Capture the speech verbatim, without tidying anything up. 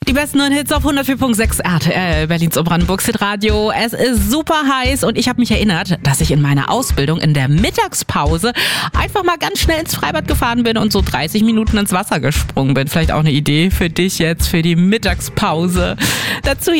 Die besten neuen Hits auf hundertvier Komma sechs R T L, Berlins und Brandenburgs Hitradio. Es ist super heiß und ich habe mich erinnert, dass ich in meiner Ausbildung in der Mittagspause einfach mal ganz schnell ins Freibad gefahren bin und so dreißig Minuten ins Wasser gesprungen bin. Vielleicht auch eine Idee für dich jetzt, für die Mittagspause. Dazu